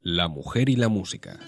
La mujer y la música.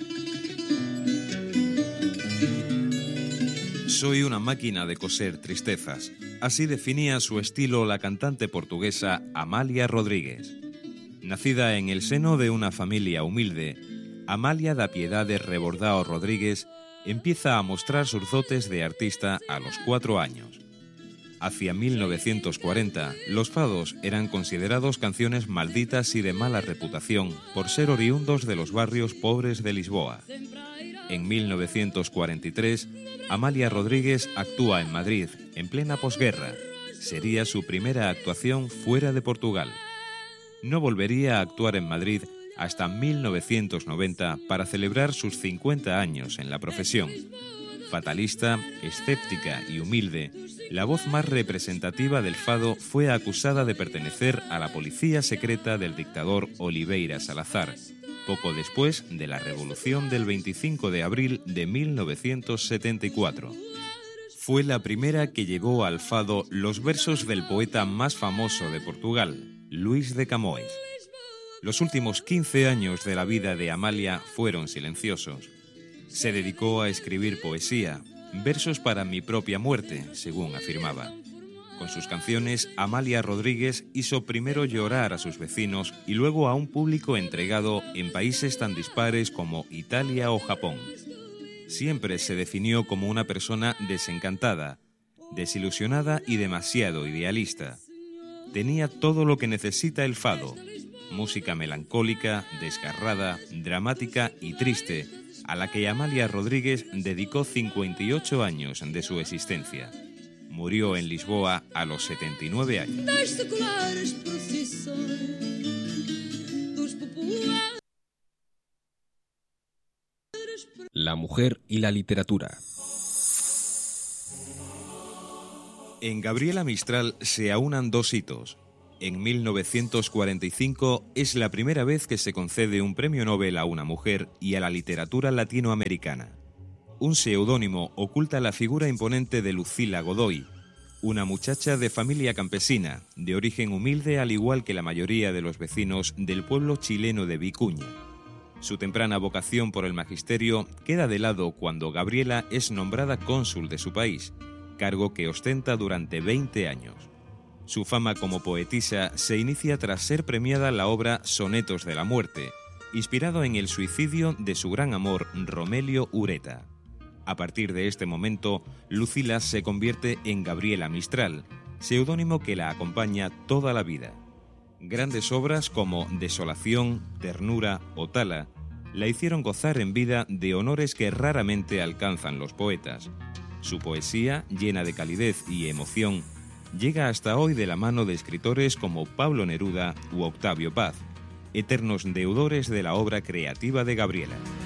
Soy una máquina de coser tristezas. Así definía su estilo la cantante portuguesa Amália Rodríguez. Nacida en el seno de una familia humilde, Amália da Piedade Rebordao Rodríguez empieza a mostrar sus dotes de artista a los 4 años. Hacia 1940, los fados eran considerados canciones malditas y de mala reputación por ser oriundos de los barrios pobres de Lisboa. En 1943, Amália Rodríguez actúa en Madrid, en plena posguerra. Sería su primera actuación fuera de Portugal. No volvería a actuar en Madrid hasta 1990 para celebrar sus 50 años en la profesión. Fatalista, escéptica y humilde, la voz más representativa del fado fue acusada de pertenecer a la policía secreta del dictador Oliveira Salazar, poco después de la revolución del 25 de abril de 1974. Fue la primera que llevó al fado los versos del poeta más famoso de Portugal, Luís de Camões. Los últimos 15 años de la vida de Amália fueron silenciosos. Se dedicó a escribir poesía, versos para mi propia muerte, según afirmaba. Con sus canciones, Amália Rodríguez hizo primero llorar a sus vecinos y luego a un público entregado en países tan dispares como Italia o Japón. Siempre se definió como una persona desencantada, desilusionada y demasiado idealista. Tenía todo lo que necesita el fado: música melancólica, desgarrada, dramática y triste, a la que Amália Rodríguez dedicó 58 años de su existencia. Murió en Lisboa a los 79 años. La mujer y la literatura. En Gabriela Mistral se aunan dos hitos. En 1945 es la primera vez que se concede un premio Nobel a una mujer y a la literatura latinoamericana. Un seudónimo oculta la figura imponente de Lucila Godoy, una muchacha de familia campesina, de origen humilde al igual que la mayoría de los vecinos del pueblo chileno de Vicuña. Su temprana vocación por el magisterio queda de lado cuando Gabriela es nombrada cónsul de su país, cargo que ostenta durante 20 años. Su fama como poetisa se inicia tras ser premiada la obra Sonetos de la Muerte, inspirado en el suicidio de su gran amor Romelio Ureta. A partir de este momento, Lucila se convierte en Gabriela Mistral, seudónimo que la acompaña toda la vida. Grandes obras como Desolación, Ternura o Tala la hicieron gozar en vida de honores que raramente alcanzan los poetas. Su poesía, llena de calidez y emoción, llega hasta hoy de la mano de escritores como Pablo Neruda u Octavio Paz, eternos deudores de la obra creativa de Gabriela.